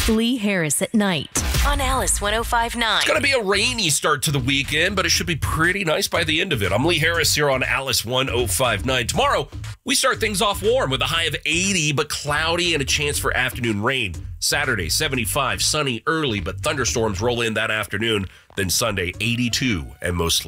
Lee Harris at night on Alice 105.9. It's going to be a rainy start to the weekend, but it should be pretty nice by the end of it. I'm Lee Harris here on Alice 105.9. Tomorrow, we start things off warm with a high of 80, but cloudy and a chance for afternoon rain. Saturday, 75, sunny early, but thunderstorms roll in that afternoon. Then Sunday, 82 and mostly